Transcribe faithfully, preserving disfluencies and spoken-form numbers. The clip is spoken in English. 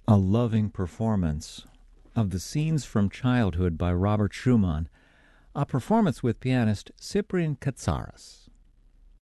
a loving performance of the Scenes from Childhood by Robert Schumann, a performance with pianist Cyprian Katsaris.